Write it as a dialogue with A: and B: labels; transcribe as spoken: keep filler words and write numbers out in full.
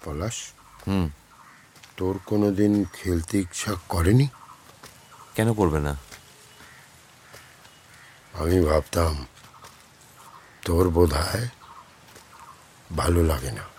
A: পলাশ,
B: হুম
A: তোর কোনোদিন খেলতে ইচ্ছা করেনি?
B: কেন করবে না?
A: আমি ভাবতাম তোর বোধহয় ভালো লাগে না।